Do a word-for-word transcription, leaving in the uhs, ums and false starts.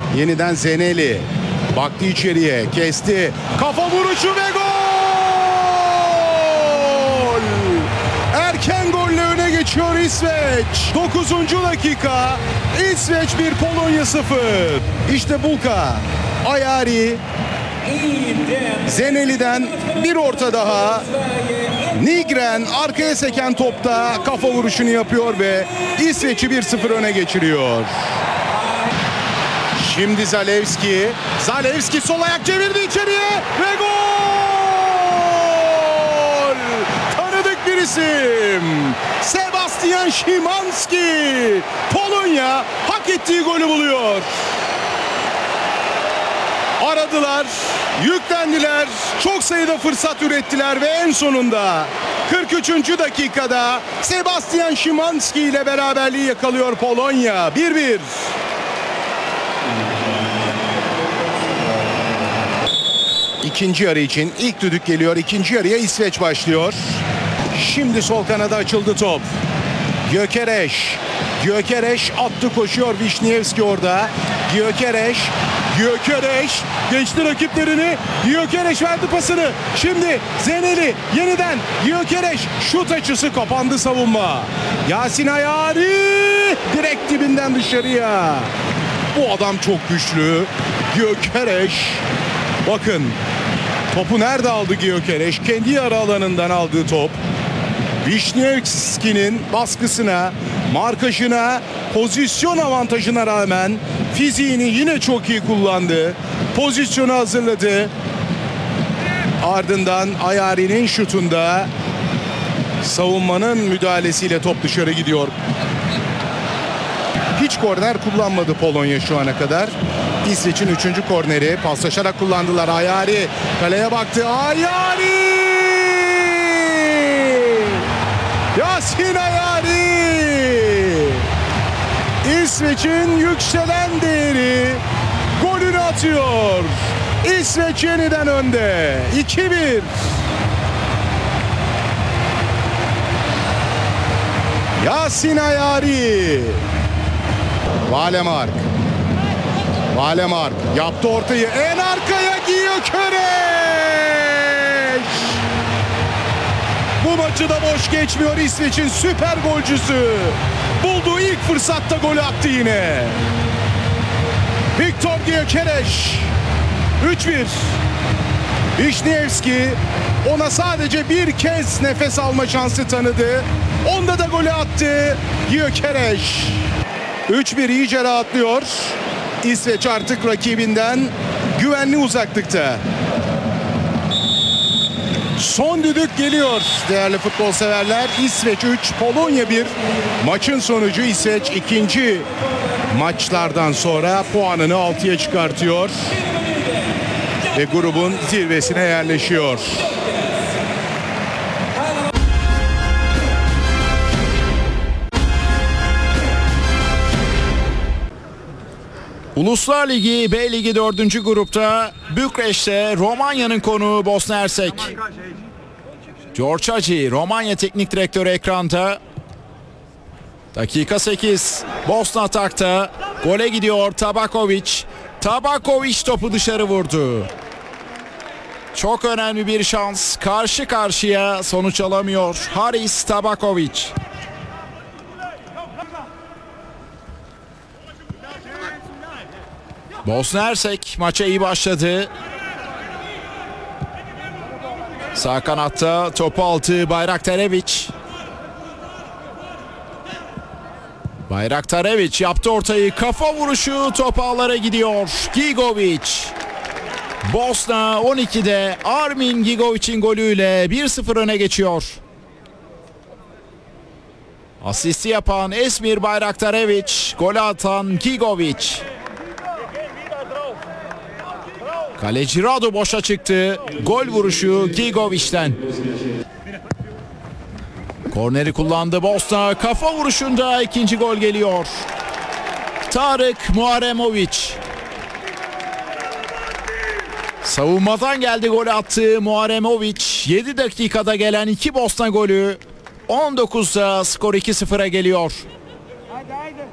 Yeniden Zeneli. Baktı içeriye. Kesti. Kafa vuruşu ve gol! Erken golle öne geçiyor İsveç. dokuzuncu dakika. İsveç bir, Polonya sıfır. İşte Bulka. Ayari. Zeneli'den bir orta daha. Nigren arkaya seken topta kafa vuruşunu yapıyor ve İsveç'i bir sıfır öne geçiriyor. Şimdi Zalewski. Zalewski sol ayak çevirdi içeriye ve gol! Tanıdık bir isim. Sebastian Szymanski. Polonya hak ettiği golü buluyor. Aradılar, yüklendiler, çok sayıda fırsat ürettiler ve en sonunda kırk üçüncü dakikada Sebastian Szymanski ile beraberliği yakalıyor Polonya. bir bir. İkinci yarı için ilk düdük geliyor. İkinci yarıya İsveç başlıyor. Şimdi sol kanada açıldı top. Gyökeres. Gyökeres attı, koşuyor Wisniewski orada. Gyökeres. Gyökeres geçti rakiplerini. Gyökeres verdi pasını. Şimdi Zeneli yeniden. Gyökeres şut açısı, kapandı savunma. Yasin Ayari direkt dibinden dışarıya. Bu adam çok güçlü. Gyökeres. Bakın topu nerede aldı Gyökeres? Kendi yarı alanından aldığı top. Wisniewski'nin baskısına, markajına, pozisyon avantajına rağmen fiziğini yine çok iyi kullandı. Pozisyonu hazırladı. Ardından Ayari'nin şutunda savunmanın müdahalesiyle top dışarı gidiyor. Hiç korner kullanmadı Polonya şu ana kadar. İsveç'in üçüncü korneri paslaşarak kullandılar. Ayari kaleye baktı. Ayari! Yasin Ayari! İsveç'in yükselen değeri golünü atıyor. İsveç yeniden önde. iki bir. Yasin Ayari. Valemark. Valemark yaptı ortayı. En arkaya Gyökeres. Bu maçı da boş geçmiyor İsveç'in süper golcüsü. Bulduğu ilk fırsatta golü attı yine. Viktor Gyökeres. üç bir. Wisniewski ona sadece bir kez nefes alma şansı tanıdı. Onda da golü attı Gyökeres. üç bir iyice rahatlıyor. İsveç artık rakibinden güvenli uzaklıkta. Son düdük geliyor değerli futbol severler. İsveç üç, Polonya bir. Maçın sonucu İsveç ikinci maçlardan sonra puanını altıya çıkartıyor. Ve grubun zirvesine yerleşiyor. Uluslar Ligi B Ligi dördüncü grupta Bükreş'te Romanya'nın konuğu Bosna Hersek. George Hagi, Romanya Teknik Direktörü ekranda. Dakika sekiz. Bosna atakta. Gole gidiyor Tabakovic. Tabakovic topu dışarı vurdu. Çok önemli bir şans. Karşı karşıya, sonuç alamıyor Haris Tabakovic. Bosna Hersek maça iyi başladı. Sağ kanatta topu altı Bayraktarevic. Bayraktarevic yaptı ortayı. Kafa vuruşu top ağlara gidiyor. Gigovic. Bosna on ikide Armin Gigovic'in golüyle bir sıfır öne geçiyor. Asisti yapan Esmir Bayraktarevic, golü atan Gigovic. Kaleci Radu boşa çıktı. Gol vuruşu Gigovic'ten. Korneri kullandı Bosna. Kafa vuruşunda ikinci gol geliyor. Tarık Muaremovic. Savunmadan geldi, gol attı Muaremovic. yedi dakikada gelen iki Bosna golü. on dokuzda skor iki sıfıra geliyor. Haydi haydi.